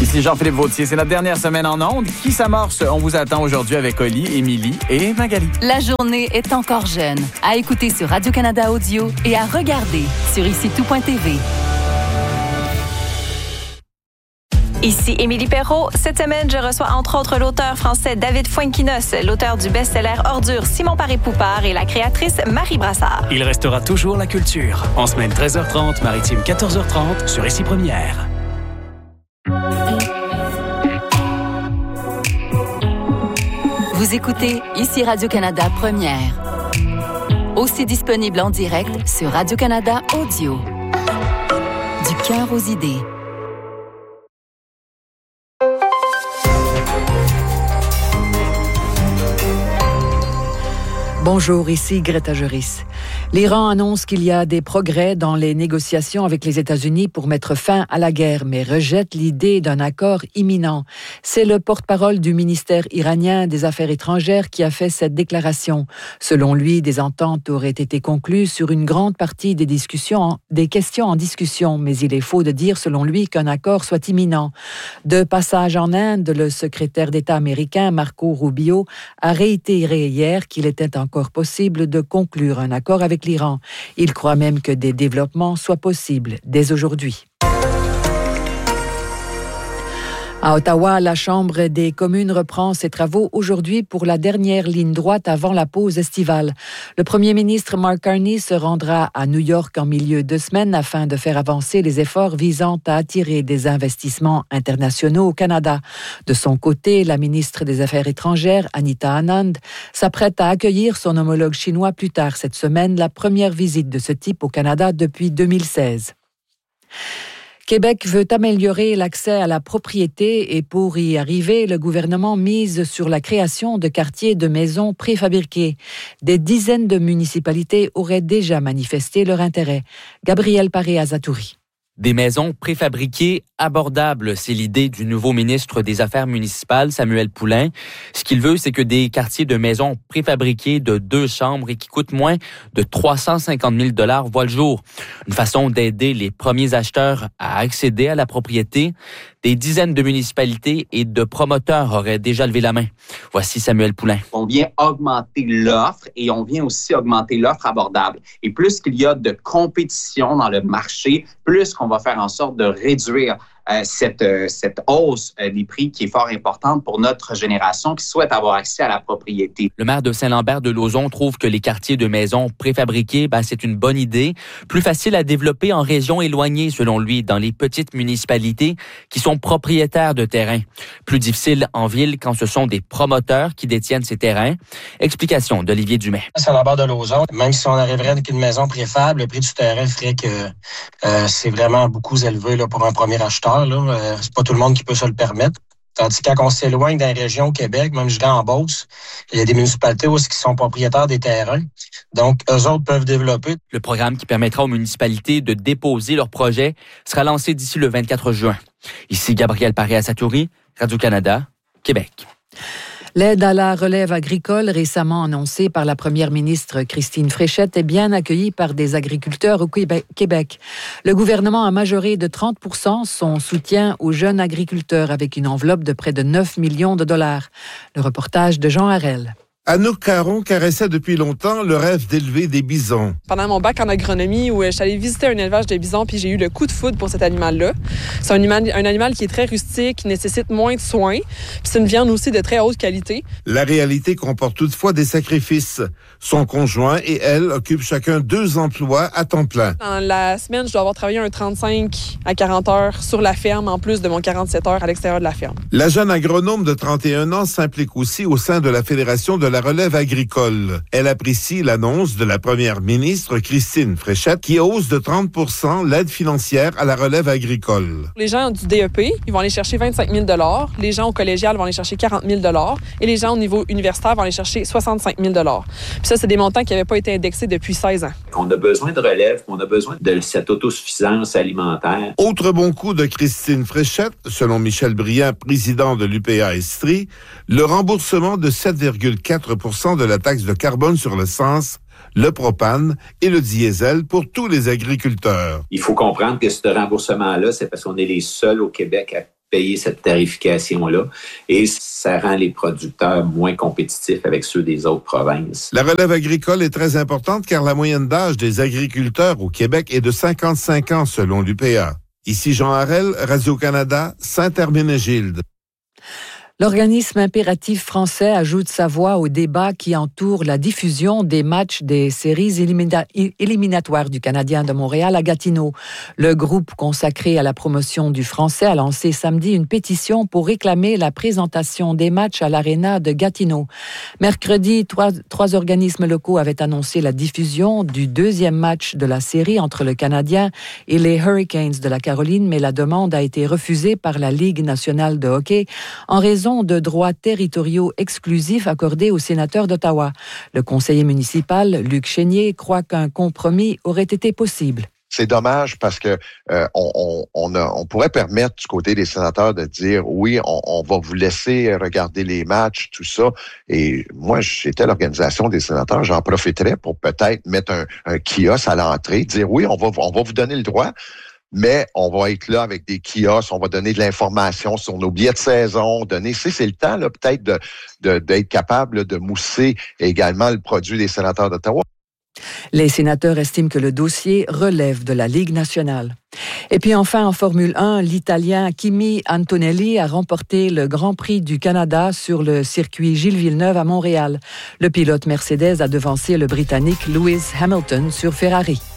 Ici Jean-Philippe Vautier, c'est notre dernière semaine en ondes. Qui s'amorce? On vous attend aujourd'hui avec Oli, Émilie et Magali. La journée est encore jeune. À écouter sur Radio-Canada Audio et à regarder sur IciTout.tv. Ici Émilie Perrault. Cette semaine, je reçois entre autres l'auteur français David Fuenquinos, l'auteur du best-seller Ordure Simon Paré-Poupard et la créatrice Marie Brassard. Il restera toujours la culture. En semaine 13h30, maritime 14h30 sur Ici Première. Vous écoutez Ici Radio-Canada Première. Aussi disponible en direct sur Radio-Canada Audio. Du cœur aux idées. Bonjour, ici Greta Juris. L'Iran annonce qu'il y a des progrès dans les négociations avec les États-Unis pour mettre fin à la guerre, mais rejette l'idée d'un accord imminent. C'est le porte-parole du ministère iranien des Affaires étrangères qui a fait cette déclaration. Selon lui, des ententes auraient été conclues sur une grande partie des questions en discussion, mais il est faux de dire, selon lui, qu'un accord soit imminent. De passage en Inde, le secrétaire d'État américain Marco Rubio a réitéré hier qu'il était encore possible de conclure un accord avec l'Iran. Il croit même que des développements soient possibles dès aujourd'hui. À Ottawa, la Chambre des communes reprend ses travaux aujourd'hui pour la dernière ligne droite avant la pause estivale. Le premier ministre Mark Carney se rendra à New York en milieu de semaine afin de faire avancer les efforts visant à attirer des investissements internationaux au Canada. De son côté, la ministre des Affaires étrangères, Anita Anand, s'apprête à accueillir son homologue chinois plus tard cette semaine, la première visite de ce type au Canada depuis 2016. Québec veut améliorer l'accès à la propriété et pour y arriver, le gouvernement mise sur la création de quartiers de maisons préfabriquées. Des dizaines de municipalités auraient déjà manifesté leur intérêt. Gabriel Paré-Azatouri. Des maisons préfabriquées abordables, c'est l'idée du nouveau ministre des Affaires municipales, Samuel Poulin. Ce qu'il veut, c'est que des quartiers de maisons préfabriquées de 2 chambres et qui coûtent moins de 350 000 $ voient le jour. Une façon d'aider les premiers acheteurs à accéder à la propriété. Des dizaines de municipalités et de promoteurs auraient déjà levé la main. Voici Samuel Poulin. On vient augmenter l'offre et on vient aussi augmenter l'offre abordable. Et plus qu'il y a de compétition dans le marché, plus qu'on va faire en sorte de réduire cette hausse des prix qui est fort importante pour notre génération qui souhaite avoir accès à la propriété. Le maire de Saint-Lambert-de-Lauzon trouve que les quartiers de maisons préfabriquées, c'est une bonne idée. Plus facile à développer en régions éloignées, selon lui, dans les petites municipalités qui sont propriétaires de terrains. Plus difficile en ville quand ce sont des promoteurs qui détiennent ces terrains. Explication d'Olivier Dumais. Saint-Lambert-de-Lauzon, même si on arriverait avec une maison préfab, le prix du terrain ferait que c'est vraiment beaucoup élevé là, pour un premier acheteur. C'est pas tout le monde qui peut se le permettre. Tandis que quand on s'éloigne d'une région au Québec, même jusqu'à en Beauce, il y a des municipalités aussi qui sont propriétaires des terrains. Donc, eux autres peuvent développer. Le programme qui permettra aux municipalités de déposer leurs projets sera lancé d'ici le 24 juin. Ici Gabriel Paré-Azatouri, Radio-Canada, Québec. L'aide à la relève agricole récemment annoncée par la première ministre Christine Fréchette est bien accueillie par des agriculteurs au Québec. Le gouvernement a majoré de 30% son soutien aux jeunes agriculteurs avec une enveloppe de près de 9 millions de dollars. Le reportage de Jean Harel. Anouk Caron caressait depuis longtemps le rêve d'élever des bisons. Pendant mon bac en agronomie, où je suis allée visiter un élevage de bisons, puis j'ai eu le coup de foudre pour cet animal-là. C'est un animal qui est très rustique, qui nécessite moins de soins, puis c'est une viande aussi de très haute qualité. La réalité comporte toutefois des sacrifices. Son conjoint et elle occupent chacun 2 emplois à temps plein. Dans la semaine, je dois avoir travaillé un 35 à 40 heures sur la ferme, en plus de mon 47 heures à l'extérieur de la ferme. La jeune agronome de 31 ans s'implique aussi au sein de la Fédération de la relève agricole. Elle apprécie l'annonce de la première ministre Christine Fréchette qui hausse de 30% l'aide financière à la relève agricole. Les gens du DEP, ils vont aller chercher 25 000 $. Les gens au collégial vont aller chercher 40 000 $. Et les gens au niveau universitaire vont aller chercher 65 000 $. Puis ça, c'est des montants qui n'avaient pas été indexés depuis 16 ans. On a besoin de relève, on a besoin de cette autosuffisance alimentaire. Autre bon coup de Christine Fréchette, selon Michel Briand, président de l'UPA Estrie, le remboursement de 7,4% de la taxe de carbone sur l'essence, le propane et le diesel pour tous les agriculteurs. Il faut comprendre que ce remboursement-là, c'est parce qu'on est les seuls au Québec à payer cette tarification-là et ça rend les producteurs moins compétitifs avec ceux des autres provinces. La relève agricole est très importante car la moyenne d'âge des agriculteurs au Québec est de 55 ans selon l'UPA. Ici Jean Harel, Radio-Canada, Saint-Herménégilde. L'organisme impératif français ajoute sa voix au débat qui entoure la diffusion des matchs des séries éliminatoires du Canadien de Montréal à Gatineau. Le groupe consacré à la promotion du français a lancé samedi une pétition pour réclamer la présentation des matchs à l'Arena de Gatineau. Mercredi, trois organismes locaux avaient annoncé la diffusion du deuxième match de la série entre le Canadien et les Hurricanes de la Caroline, mais la demande a été refusée par la Ligue nationale de hockey en raison de droits territoriaux exclusifs accordés aux sénateurs d'Ottawa. Le conseiller municipal, Luc Chénier, croit qu'un compromis aurait été possible. C'est dommage parce que on pourrait permettre du côté des sénateurs de dire oui, on va vous laisser regarder les matchs, tout ça. Et moi, j'étais à l'organisation des sénateurs, j'en profiterais pour peut-être mettre un kiosque à l'entrée, dire oui, on va vous donner le droit. Mais on va être là avec des kiosques, on va donner de l'information sur nos billets de saison, c'est le temps là peut-être d'être capable de mousser également le produit des sénateurs d'Ottawa. Les sénateurs estiment que le dossier relève de la Ligue nationale. Et puis enfin, en Formule 1, l'Italien Kimi Antonelli a remporté le Grand Prix du Canada sur le circuit Gilles Villeneuve à Montréal. Le pilote Mercedes a devancé le Britannique Lewis Hamilton sur Ferrari.